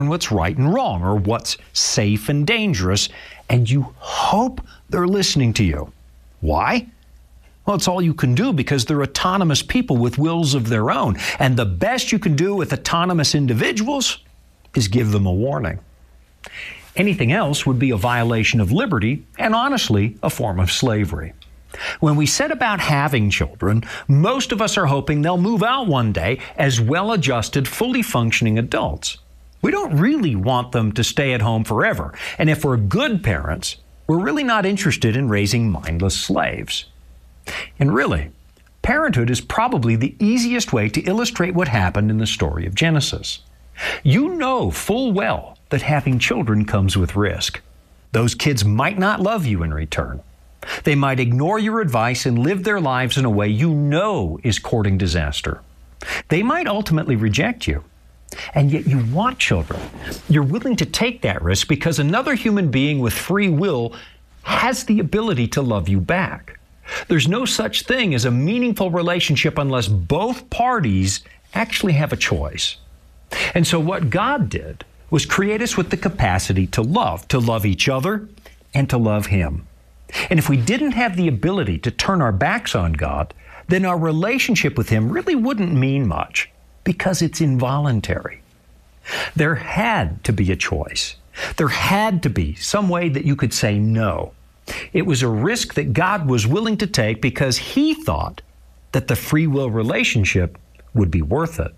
what's right and wrong, or what's safe and dangerous, and you hope they're listening to you. Why? Well, it's all you can do because they're autonomous people with wills of their own. And the best you can do with autonomous individuals is give them a warning. Anything else would be a violation of liberty and, honestly, a form of slavery. When we set about having children, most of us are hoping they'll move out one day as well-adjusted, fully functioning adults. We don't really want them to stay at home forever. And if we're good parents, we're really not interested in raising mindless slaves. And really, parenthood is probably the easiest way to illustrate what happened in the story of Genesis. You know full well that having children comes with risk. Those kids might not love you in return. They might ignore your advice and live their lives in a way you know is courting disaster. They might ultimately reject you. And yet you want children. You're willing to take that risk because another human being with free will has the ability to love you back. There's no such thing as a meaningful relationship unless both parties actually have a choice. And so what God did was create us with the capacity to love each other and to love Him. And if we didn't have the ability to turn our backs on God, then our relationship with Him really wouldn't mean much because it's involuntary. There had to be a choice. There had to be some way that you could say no. It was a risk that God was willing to take because He thought that the free will relationship would be worth it.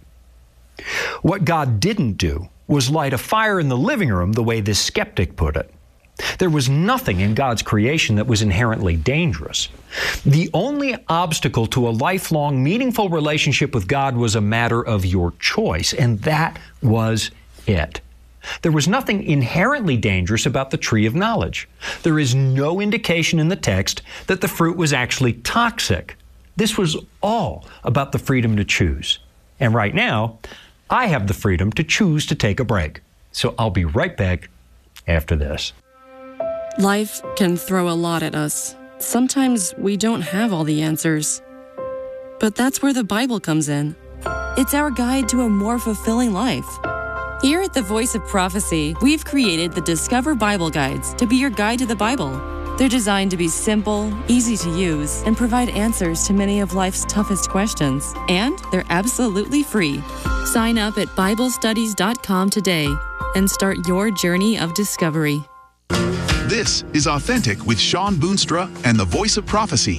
What God didn't do was light a fire in the living room the way this skeptic put it. There was nothing in God's creation that was inherently dangerous. The only obstacle to a lifelong, meaningful relationship with God was a matter of your choice, and that was it. There was nothing inherently dangerous about the tree of knowledge. There is no indication in the text that the fruit was actually toxic. This was all about the freedom to choose. And right now, I have the freedom to choose to take a break. So I'll be right back after this. Life can throw a lot at us. Sometimes we don't have all the answers. But that's where the Bible comes in. It's our guide to a more fulfilling life. Here at the Voice of Prophecy, we've created the Discover Bible Guides to be your guide to the Bible. They're designed to be simple, easy to use, and provide answers to many of life's toughest questions. And they're absolutely free. Sign up at BibleStudies.com today and start your journey of discovery. This is Authentic with Shawn Boonstra and the Voice of Prophecy.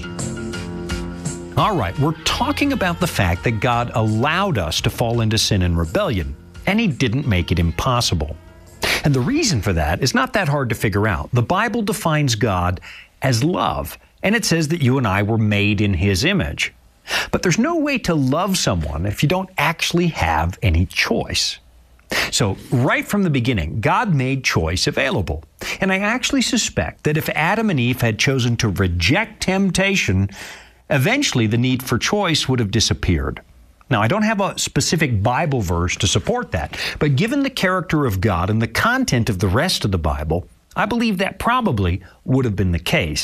All right, we're talking about the fact that God allowed us to fall into sin and rebellion, and He didn't make it impossible. And the reason for that is not that hard to figure out. The Bible defines God as love, and it says that you and I were made in His image. But there's no way to love someone if you don't actually have any choice. So right from the beginning, God made choice available. And I actually suspect that if Adam and Eve had chosen to reject temptation, eventually the need for choice would have disappeared. Now, I don't have a specific Bible verse to support that, but given the character of God and the content of the rest of the Bible, I believe that probably would have been the case.